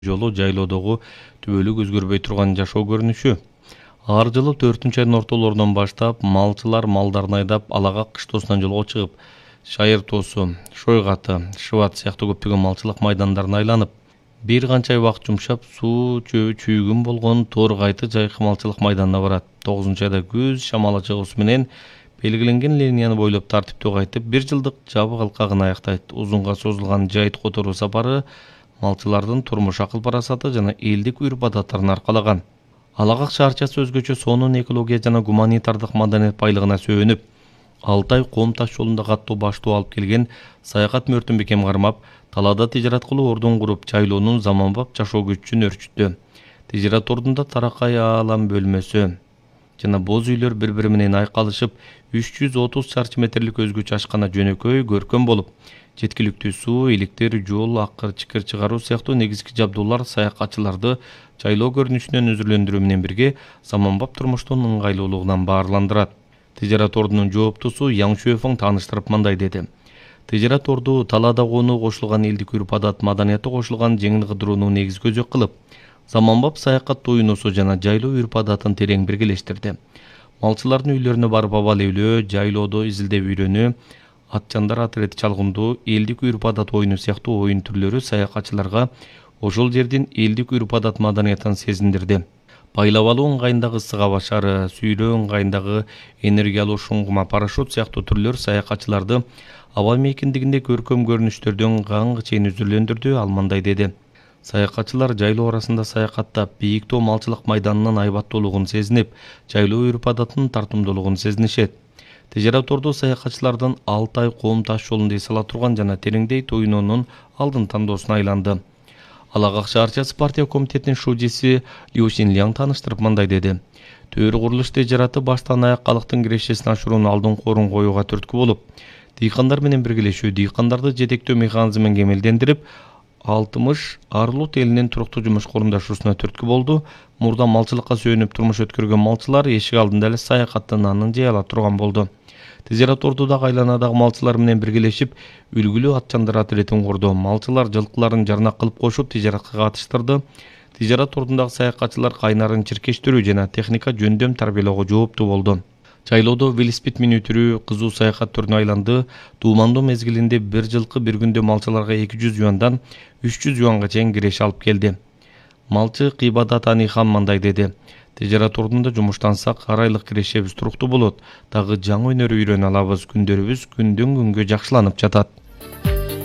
жолу жайлоодогу түбөлүк өзгөрбөй турган жашоо көрүнүшү. Ар жылы 4-айдын ортолорунан баштап малчылар малдарын айдап Алага кыштоосунан жолго чыгып, Шайыр тоосу, Шойгаты, Шыбат сыяктуу көптөгөн малчылык майдандарын айланып, бир канча убакыт жумшап суу чүйгүн болгон Торгайты жайкы малчылык майданына барат. 9-айда күз шамалы чыгуусу менен белгиленген линияны бойлоп тартиптүү кайтып, бир жылдык жабык алкагын аяктайт. Узунга созулган жайыт которуу сапары малчылардын турмуш акыл парасаты жана элдик үрп адаттарын аркалаган. Алагак шаарчасы өзгөчө сонун экология жана гуманитардык маданият байлыгына сөөнүп, Алтай ком таш жолунда каттуу баштоо алып келген саякат мөртүн бекем кармап, талаада тижарат кылуу ордун куруп, жайлоонун заманбап жашоо күчүн өрчүттү. Тижарат ордунда таракай аалам бөлмөсү жана боз үйлөр бири-бири менен айкалышып, 330 чарчы метрлик өзгөчө ашкана жөнөкөй, көркөм болуп, жеткиликтүү суу, электр, жол, акыр-чыкыр чыгаруу сыяктуу негизги жабдуулар саякатчыларды жайлоо көрүнүшүнөн үзүрлөндүрүү менен бирге заманбап турмуштун ыңгайлуулугунан баарыландырат. Тижарат ордунун жооптусу Яң Шуэфең тааныштырып мындай деди. Тижарат орду талаада конуу кошулган элдик үрп адат маданияты кошулган жеңил кыдырууну негизги өзөк кылып, заманбап саякат туюнусу жана жайлоо үрп адатын терең биргелештирди. Малчылардын үйлөрүнө барып абал-эйлөө, жайлоодо изилдеп үйрөнүү, атчандар отряд чалгындуу, элдик үрп адат оюну сыяктуу оюн түрлөрү саякатчыларга ошол жердин элдик үрп адат маданиятын сезиндирди. Байлап алуу ыңгайындагы ысык аба шары, сүйрөө ыңгайындагы энергия алуу шуңгума, парашют сыяктуу түрлөр саякатчыларды аба мейкиндигинде көркөм көрүнүштөрдөн каңгы чейин үзүрлөндүрдү. Ал мындай деди. Саякатчылар жайлоо арасында саякаттап, бийиктөө малчылык майданынын айбаттуулугун сезинип, жайлоо үрп адатынын тартымдуулугун сезинишет. Тижарат орду саякатчылардын Алтай ком таш жолунда эс ала турган жана тереңдей тоюнуунун алдын тандоосуна айланды. Алагак шаарчасы партия комитетинин шужиси Лю Шинляң тааныштырып мындай деди. Төр курулуш тижараты баштан аяк калктын кирешесин ашыруунун алдын корун коюуга түрткү болуп, дыйкандар менен биргелешүү, дыйкандарды жетектөө механизмин кемелдендирип, 60 Арлут элинин туруктуу жумуш корундашуусуна түрткү болду. Мурда малчылыкка сөөнүп турмуш өткөргөн малчылар эшик алдында эле саякаттын анын жей ала турган болду. Тижарат ордудагы айланадагы малчылар менен биргелешип, үлгүлүү атчандар отрядын курду. Малчылар жылкыларын жарнак кылып кошуп, тижаратка катыштырды. Тижарат ордундагы саякатчылар кайнарын чиркештирүү жана техника жөндөм тарбиялоого жооптуу болду. Жайлоодо велосипед менүү түрү кызуу саякат түрүнө айланды. Туумандуу мезгилинде бир жылкы бир күндө малчыларга 200 юандан 300 юанга чейин киреш алып келди. Малчы Кыйбадат Анихан мындай деди. Тижарат ордунда жумуштансак, ар айлык кирешебиз туруктуу болот. Дагы жаңы өнөр үйрөнө алабыз. Күндөрүбүз күндөн күнгө жакшыланып жатат.